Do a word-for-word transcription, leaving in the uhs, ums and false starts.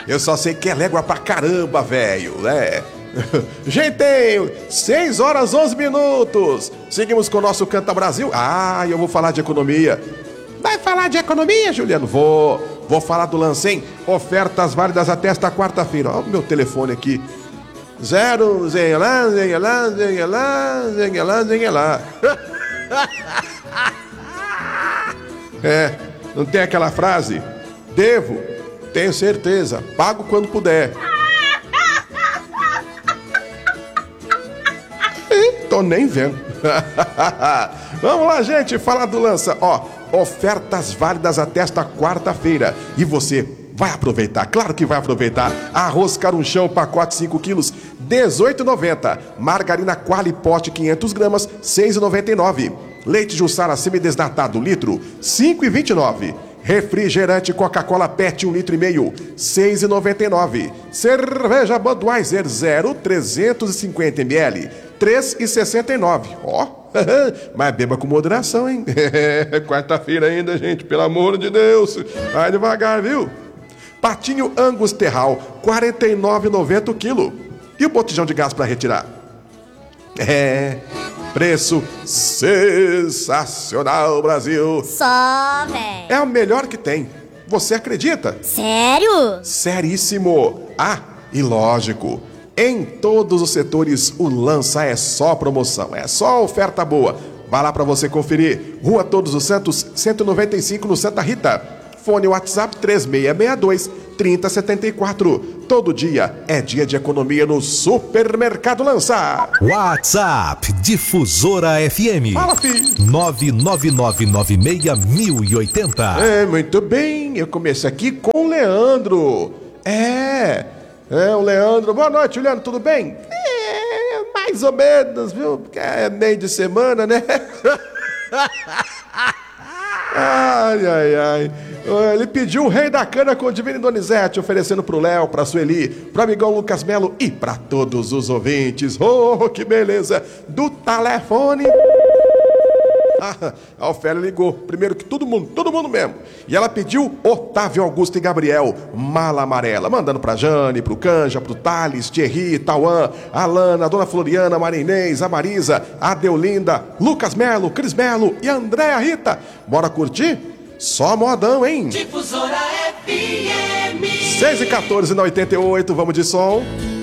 Eu só sei que é légua pra caramba, velho, né? Gente, seis horas onze minutos. Seguimos com o nosso Canta Brasil. Ah, eu vou falar de economia. Vai falar de economia, Juliano? Vou. Vou falar do Lancem. Ofertas válidas até esta quarta-feira. Olha o meu telefone aqui. Zero, zenha lá, zenha lá, zenha lá, zenha lá, zenha lá. É, não tem aquela frase? Devo, tenho certeza, pago quando puder. Ih, tô nem vendo. Vamos lá, gente, falar do Lança. Ó, ofertas válidas até esta quarta-feira. E você vai aproveitar, claro que vai aproveitar. Arroz carunchão, pacote cinco quilos, dezoito reais e noventa centavos. Margarina Quali Pote quinhentas gramas, seis reais e noventa e nove centavos. Leite Jussara semidesnatado, litro, cinco reais e vinte e nove centavos. Refrigerante Coca-Cola Pet, um litro e meio, seis reais e noventa e nove centavos. Cerveja Budweiser zero, trezentos e cinquenta mililitros, três reais e sessenta e nove centavos. Ó, mas beba com moderação, hein? Quarta-feira ainda, gente, pelo amor de Deus. Vai devagar, viu? Patinho Angus Terral, quarenta e nove reais e noventa centavos o quilo. E o botijão de gás para retirar? É... Preço sensacional, Brasil. Só, véi. É o melhor que tem. Você acredita? Sério? Seríssimo. Ah, e lógico, em todos os setores o Lança é só promoção, é só oferta boa. Vá lá para você conferir. Rua Todos os Santos, cento e noventa e cinco, no Santa Rita. Fone WhatsApp três seis seis dois, três zero sete quatro. Todo dia é dia de economia no Supermercado Lança. WhatsApp Difusora F M. Fala, filho. nove nove nove nove seis mil e oitenta. É, muito bem. Eu começo aqui com o Leandro. É, é o Leandro. Boa noite, Juliano, tudo bem? É, mais ou menos, viu? Porque é meio de semana, né? Ai, ai, ai. Ele pediu o Rei da Cana com o Divino Donizete, oferecendo pro Léo, pra Sueli, pro amigão Lucas Melo e pra todos os ouvintes. Oh, que beleza! Do telefone. Ah, a Ofélia ligou, primeiro que todo mundo, todo mundo mesmo. E ela pediu Otávio Augusto e Gabriel, Mala Amarela, mandando pra Jane, pro Canja, pro Thales, Thierry, Tauan, Alana, Dona Floriana, Maria Inês, a Marisa, a Deolinda, Lucas Melo, Cris Melo e a Andréa Rita. Bora curtir? Só modão, hein? Difusora F M. seis e quatorze na oitenta e oito, vamos de som.